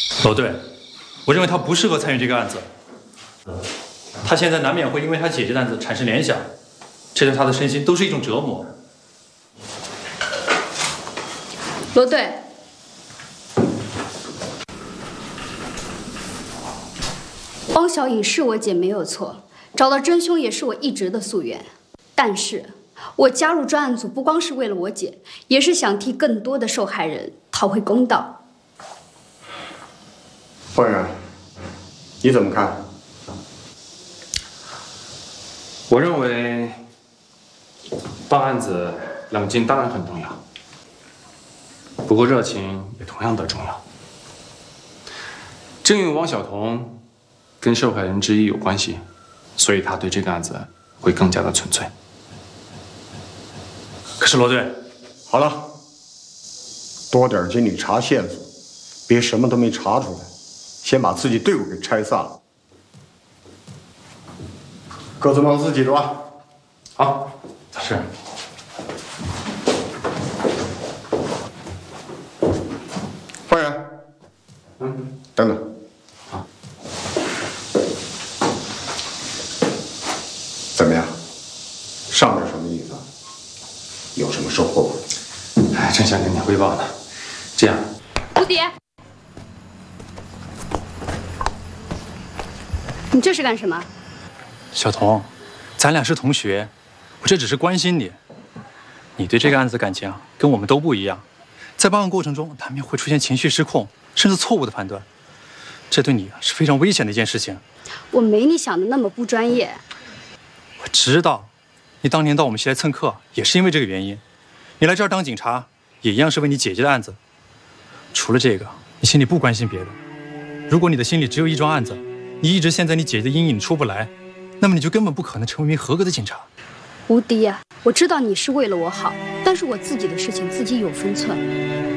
罗队，我认为他不适合参与这个案子。他现在难免会因为他姐姐的案子产生联想，这对他的身心都是一种折磨。 罗队，汪小颖是我姐没有错，找到真凶也是我一直的夙愿。但是，我加入专案组不光是为了我姐，也是想替更多的受害人讨回公道。 焕然，你怎么看？ 我认为办案子冷静当然很重要，不过热情也同样的重要。正因为汪晓彤跟受害人之一有关系，所以他对这个案子会更加的纯粹。 可是罗队， 好了，多点精力查线索，别什么都没查出来，先把自己队伍给拆散了。各自忙自己的吧。 好，是。 焕然，等等。 好。 怎么样？上面什么意思？有什么收获吗？ 哎，正想跟你汇报呢。这样， 蝴蝶，你这是干什么？ 小彤，咱俩是同学，我这只是关心你。你对这个案子感情跟我们都不一样，在办案过程中难免会出现情绪失控，甚至错误的判断，这对你是非常危险的一件事情。 我没你想的那么不专业。 我知道，你当年到我们系来蹭课也是因为这个原因，你来这儿当警察也一样是为你姐姐的案子。除了这个，你心里不关心别的。如果你的心里只有一桩案子，你一直陷在你姐姐的阴影出不来，那么你就根本不可能成为一名合格的警察。 吴迪呀，我知道你是为了我好，但是我自己的事情自己有分寸。